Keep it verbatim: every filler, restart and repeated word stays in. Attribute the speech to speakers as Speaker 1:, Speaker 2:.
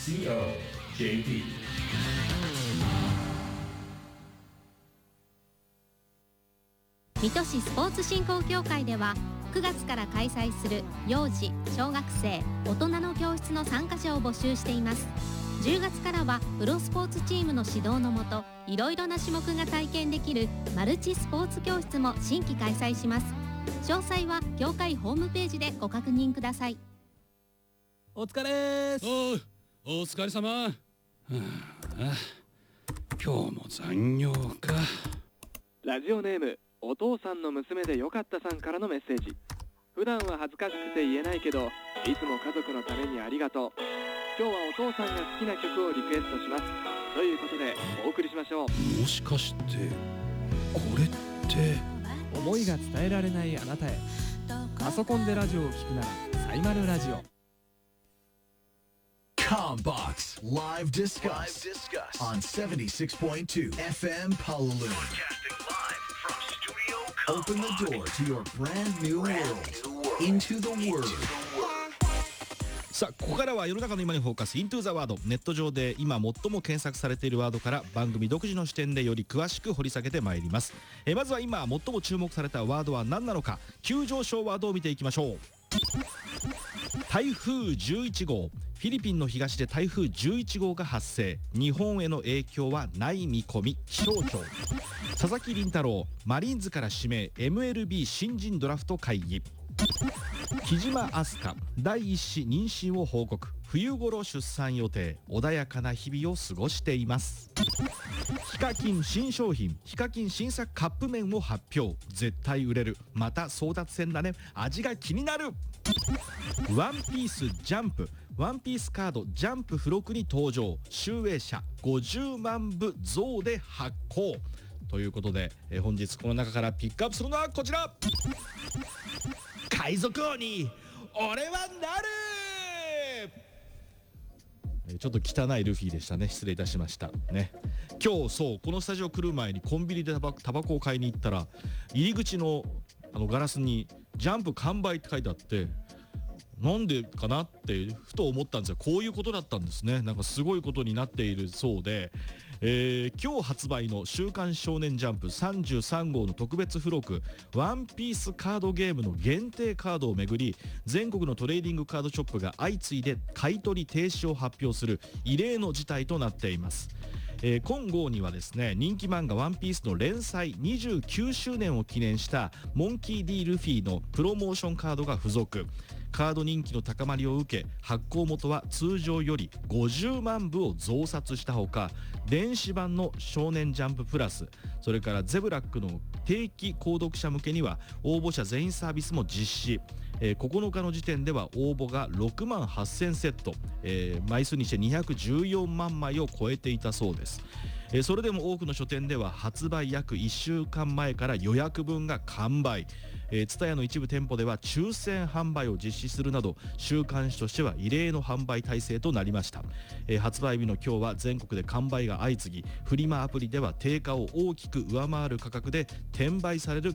Speaker 1: シーオージェーティー。
Speaker 2: 水戸市スポーツ振興協会ではくがつから開催する幼児・小学生・大人の教室の参加者を募集しています。じゅうがつからはプロスポーツチームの指導のもと、いろいろな種目が体験できるマルチスポーツ教室も新規開催します。詳細は協会ホームページでご確認ください。
Speaker 3: お疲れーす。
Speaker 4: おう、お疲れ様。はあ、今日も残業か。
Speaker 5: ラジオネームお父さんの娘でよかったさんからのメッセージ。普段は恥ずかしくて言えないけど、いつも家族のためにありがとう。今日はお父さんが好きな曲をリクエストします。ということでお送りしましょう。
Speaker 4: もしかしてこれって
Speaker 3: 思いが伝えられないあなたへ。パソコンでラジオを聞くならサイマルラジオ。
Speaker 6: Combox Live Discuss on seventy-six point two F M Palalune. Open the door to your brand new world. Into the Word.
Speaker 7: さあ、ここからは世の中の今にフォーカス Into the Word。 ネット上で今最も検索されているワードから番組独自の視点でより詳しく掘り下げてまいります。えまずは今最も注目されたワードは何なのか、急上昇ワードを見ていきましょう。台風じゅういちごう。フィリピンの東で台風じゅういちごうが発生。日本への影響はない見込み。気象庁。佐々木麟太郎、マリーンズから指名。 エムエルビー 新人ドラフト会議。木島明日香、第一子妊娠を報告。冬頃出産予定。穏やかな日々を過ごしています。ヒカキン新商品、ヒカキン新作カップ麺を発表。絶対売れる。また争奪戦だね。味が気になる。ワンピースジャンプ、ワンピースカードジャンプ付録に登場。集英社ごじゅうまんぶ増で発行ということで、えー、本日この中からピックアップするのはこちら。海賊王に俺はなる。ちょっと汚いルフィでしたね。失礼いたしましたね。今日そうこのスタジオ来る前にコンビニでタバタバコを買いに行ったら、入り口のあのガラスにジャンプ完売って書いてあって、なんでかなってふと思ったんですよ。こういうことだったんですね。なんかすごいことになっているそうで、えー、今日発売の週刊少年ジャンプさんじゅうさんごうの特別付録ワンピースカードゲームの限定カードをめぐり、全国のトレーディングカードショップが相次いで買い取り停止を発表する異例の事態となっています。えー、今号にはですね、人気漫画ワンピースの連載にじゅうきゅうしゅうねんを記念したモンキー D ルフィのプロモーションカードが付属。カード人気の高まりを受け、発行元は通常よりごじゅうまんぶを増刷したほか、電子版の少年ジャンププラス、それからゼブラックの定期購読者向けには応募者全員サービスも実施。えー、ここのかの時点では応募がろくまんはっせんセット、えー、枚数にしてにひゃくじゅうよんまんまいを超えていたそうです。えー、それでも多くの書店では発売約いっしゅうかんまえから予約分が完売。TSUTAYAの一部店舗では抽選販売を実施するなど、週刊誌としては異例の販売体制となりました。えー、発売日の今日は全国で完売が相次ぎ、フリマアプリでは定価を大きく上回る価格で転売される